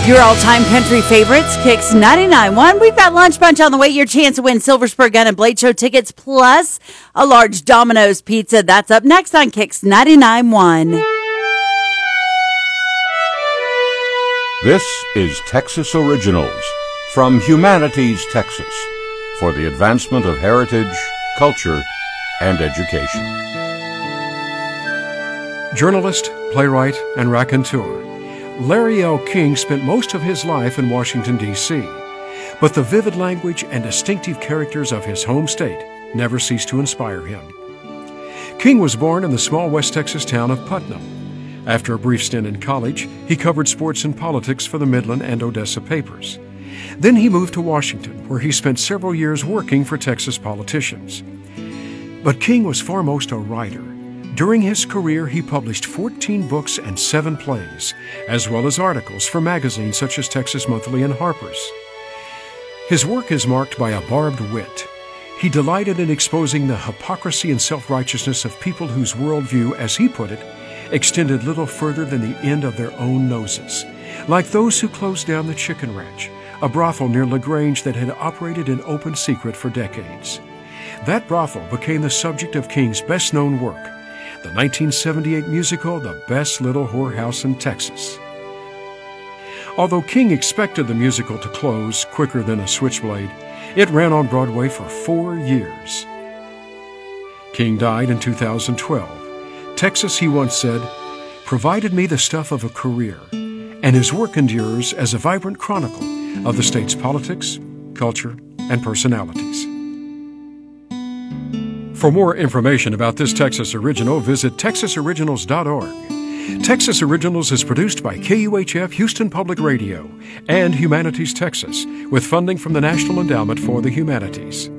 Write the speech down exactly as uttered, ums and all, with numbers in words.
Your all-time country favorites, Kicks ninety-nine point one. We've got Lunch Bunch on the way. Your chance to win Silver Spur Gun and Blade Show tickets plus a large Domino's pizza. That's up next on Kicks ninety-nine point one. This is Texas Originals from Humanities, Texas, for the advancement of heritage, culture, and education. Journalist, playwright, and raconteur, Larry L. King spent most of his life in Washington, D C, but the vivid language and distinctive characters of his home state never ceased to inspire him. King was born in the small West Texas town of Putnam. After a brief stint in college, he covered sports and politics for the Midland and Odessa papers. Then he moved to Washington, where he spent several years working for Texas politicians. But King was foremost a writer. During his career, he published fourteen books and seven plays, as well as articles for magazines such as Texas Monthly and Harper's. His work is marked by a barbed wit. He delighted in exposing the hypocrisy and self-righteousness of people whose worldview, as he put it, extended little further than the end of their own noses, like those who closed down the Chicken Ranch, a brothel near LaGrange that had operated in open secret for decades. That brothel became the subject of King's best-known work, the nineteen seventy-eight musical, The Best Little Whorehouse in Texas. Although King expected the musical to close quicker than a switchblade, it ran on Broadway for four years. King died in two thousand twelve. Texas, he once said, provided me the stuff of a career, and his work endures as a vibrant chronicle of the state's politics, culture, and personalities. For more information about this Texas Original, visit texas originals dot org. Texas Originals is produced by K U H F Houston Public Radio and Humanities Texas, with funding from the National Endowment for the Humanities.